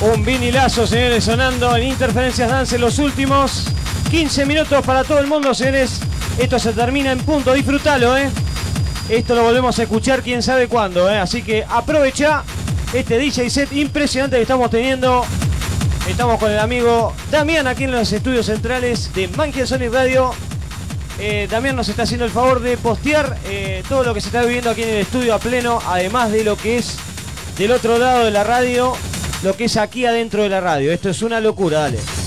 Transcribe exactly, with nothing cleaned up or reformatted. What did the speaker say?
Un vinilazo, señores, sonando en Interferencias Dance en los últimos quince minutos para todo el mundo, señores. Esto se termina en punto, disfrútalo, ¿eh? Esto lo volvemos a escuchar quién sabe cuándo, ¿eh? Así que aprovecha este D J set impresionante que estamos teniendo. Estamos con el amigo Damián aquí en los estudios centrales de Monkey Sonic Radio. Eh, Damián nos está haciendo el favor de postear eh, todo lo que se está viviendo aquí en el estudio a pleno, además de lo que es del otro lado de la radio, lo que es aquí adentro de la radio. Esto es una locura, dale.